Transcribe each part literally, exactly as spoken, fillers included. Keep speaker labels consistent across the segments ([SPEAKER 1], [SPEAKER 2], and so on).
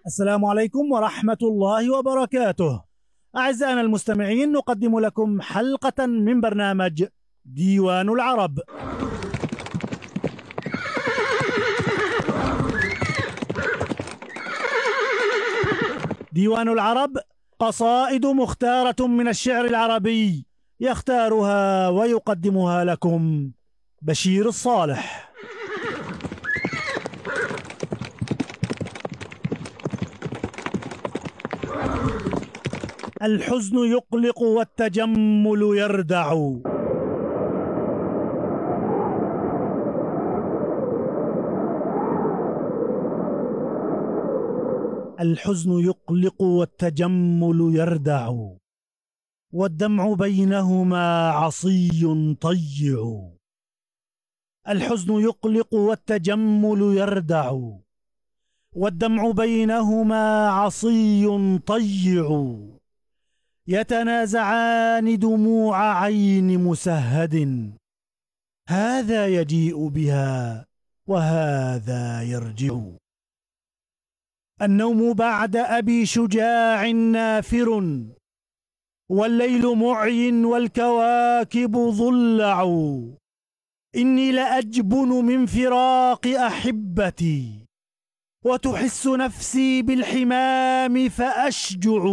[SPEAKER 1] السلام عليكم ورحمة الله وبركاته. أعزائنا المستمعين، نقدم لكم حلقة من برنامج ديوان العرب. ديوان العرب قصائد مختارة من الشعر العربي، يختارها ويقدمها لكم بشير الصالح. الحزن يقلق والتجمل يردع، الحزن يقلق والتجمل يردع، والدمع بينهما عصي طيع. الحزن يقلق والتجمل يردع، والدمع بينهما عصي طيع. يتنازعان دموع عين مسهد، هذا يجيء بها وهذا يرجع. النوم بعد أبي شجاع نافر، والليل معي والكواكب ضلع. إني لأجبن من فراق أحبتي، وتحس نفسي بالحمام فأشجع.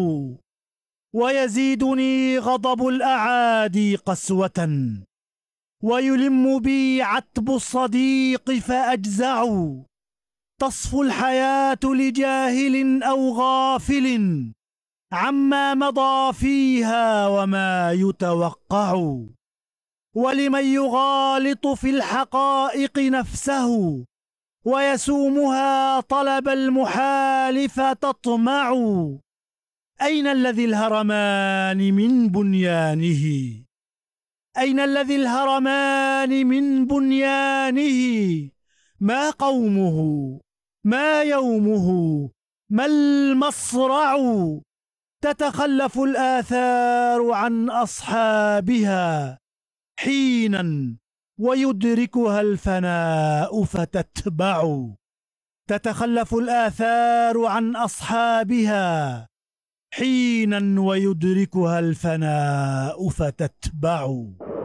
[SPEAKER 1] ويزيدني غضب الأعادي قسوة، ويلم بي عتب الصديق فأجزع. تصفو الحياة لجاهل أو غافل عما مضى فيها وما يتوقع. ولمن يغالط في الحقائق نفسه، ويسومها طلب المحال فتطمع. أين الذي الهرمان من بنيانه؟ أين الذي الهرمان من بنيانه؟ ما قومه؟ ما يومه؟ ما المصرع؟ تتخلف الآثار عن أصحابها حينا، ويدركها الفناء فتتبع. تتخلف الآثار عن أصحابها حينا، ويدركها الفناء فتتبع.